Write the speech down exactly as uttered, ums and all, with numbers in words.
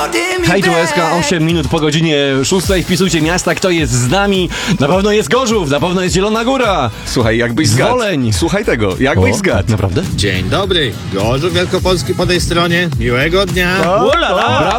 Hej, tu S K, osiem minut po godzinie szóstej. Wpisujcie miasta, kto jest z nami. Na pewno jest Gorzów, na pewno jest Zielona Góra. Słuchaj, jakbyś zgadł. Woleń. Słuchaj tego, jakbyś O, zgadł. Naprawdę? Dzień dobry, Gorzów Wielkopolski po tej stronie. Miłego dnia. Brawo!